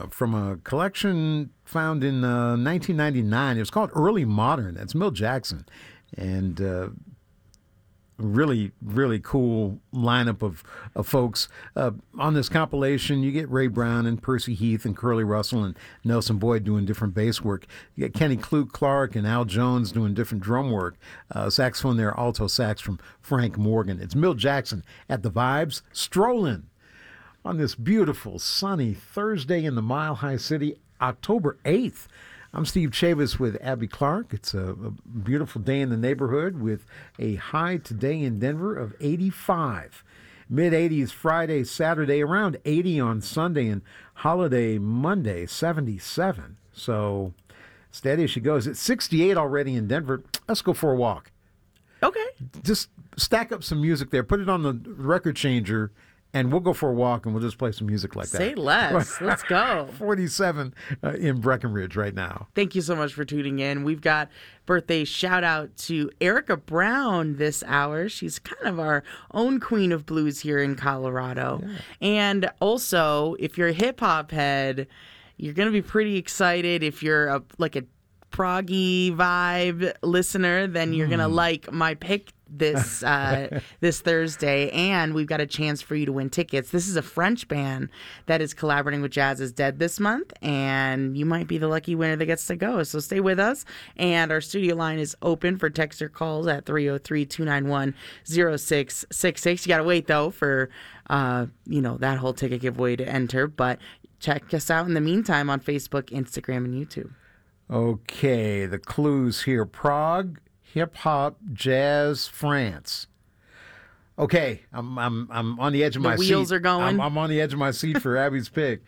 from a collection found in 1999. It was called Early Modern. That's Milt Jackson. And really, really cool lineup of folks. On this compilation, you get Ray Brown and Percy Heath and Curly Russell and Nelson Boyd doing different bass work. You get Kenny Clark and Al Jones doing different drum work. Saxophone there, alto sax from Frank Morgan. It's Milt Jackson at the Vibes, strolling on this beautiful, sunny Thursday in the Mile High City, October 8th. I'm Steve Chavis with Abby Clark. It's a beautiful day in the neighborhood with a high today in Denver of 85. Mid-80s Friday, Saturday, around 80 on Sunday, and holiday Monday, 77. So steady as she goes. It's 68 already in Denver. Let's go for a walk. Okay. Just stack up some music there. Put it on the record changer, and we'll go for a walk, and we'll just play some music like that. Say less. Let's go. 47 in Breckenridge right now. Thank you so much for tuning in. We've got birthday shout out to Erica Brown this hour. She's kind of our own queen of blues here in Colorado. Yeah. And also, if you're a hip hop head, you're going to be pretty excited. If you're a proggy vibe listener, then you're going to like my pick this this Thursday, and we've got a chance for you to win tickets. This is a French band that is collaborating with Jazz is Dead this month, and you might be the lucky winner that gets to go. So stay with us, and our studio line is open for text or calls at 303-291-0666. You gotta wait though for that whole ticket giveaway to enter, but check us out in the meantime on Facebook, Instagram, and YouTube. Okay, the clues here: Prague, hip hop, jazz, France. Okay, I'm on the edge of my seat. The wheels are going. I'm on the edge of my seat for Abby's pick.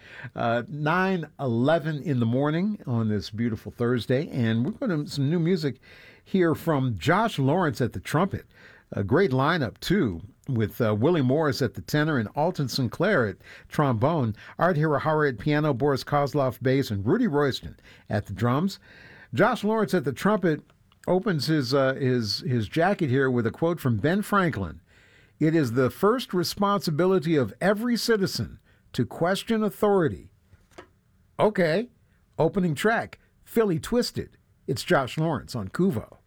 9:11 in the morning on this beautiful Thursday, and we're going to some new music here from Josh Lawrence at the trumpet. A great lineup too, with Willie Morris at the tenor and Alton Sinclair at trombone, Art Hirahara at piano, Boris Kozlov bass, and Rudy Royston at the drums. Josh Lawrence at the trumpet opens his jacket here with a quote from Ben Franklin. "It is the first responsibility of every citizen to question authority." Okay, opening track, Philly Twisted. It's Josh Lawrence on Kuvo.